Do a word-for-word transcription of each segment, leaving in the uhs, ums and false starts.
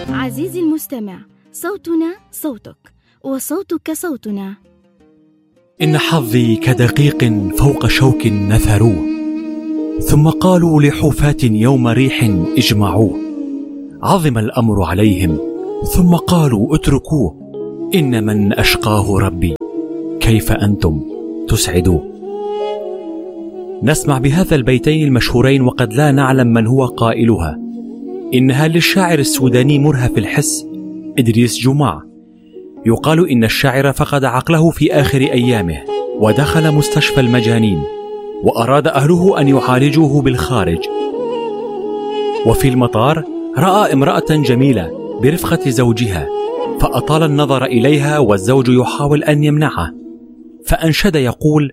عزيزي المستمع، صوتنا صوتك وصوتك صوتنا. إن حظي كدقيق فوق شوك نثروه، ثم قالوا لحفاة يوم ريح اجمعوه. عظم الأمر عليهم ثم قالوا اتركوه، إن من أشقاه ربي كيف أنتم تسعدوه. نسمع بهذا البيتين المشهورين وقد لا نعلم من هو قائلها. إنها للشاعر السوداني مرهف الحس إدريس جمعة. يقال إن الشاعر فقد عقله في آخر أيامه ودخل مستشفى المجانين، وأراد أهله أن يعالجوه بالخارج. وفي المطار رأى امرأة جميلة برفقة زوجها، فأطال النظر إليها والزوج يحاول أن يمنعه، فأنشد يقول: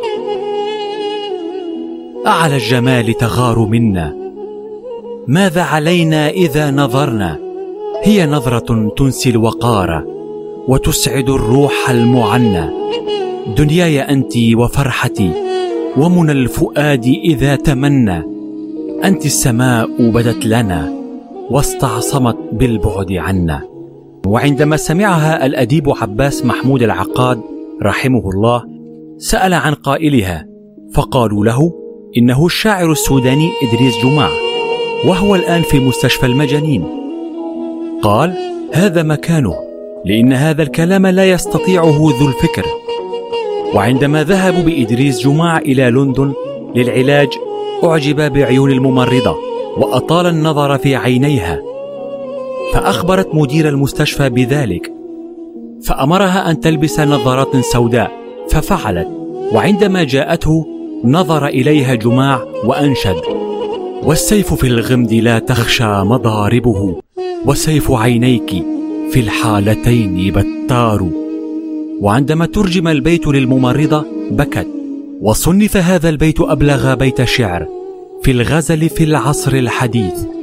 أعلى الجمال تغار منا، ماذا علينا إذا نظرنا؟ هي نظرة تنسي الوقار وتسعد الروح المعنى. دنياي أنت وفرحتي ومنى الفؤاد إذا تمنى، أنت السماء بدت لنا واستعصمت بالبعد عنا. وعندما سمعها الأديب عباس محمود العقاد رحمه الله سأل عن قائلها، فقالوا له إنه الشاعر السوداني إدريس جمعة، وهو الآن في مستشفى المجانين. قال: هذا مكانه، لأن هذا الكلام لا يستطيعه ذو الفكر. وعندما ذهبوا بإدريس جمعة إلى لندن للعلاج أعجب بعيون الممرضة وأطال النظر في عينيها، فأخبرت مدير المستشفى بذلك، فأمرها أن تلبس نظارات سوداء، ففعلت. وعندما جاءته نظر إليها جماع وأنشد: والسيف في الغمد لا تخشى مضاربه، وسيف عينيك في الحالتين بتار. وعندما ترجم البيت للممرضة بكت. وصنف هذا البيت أبلغ بيت شعر في الغزل في العصر الحديث،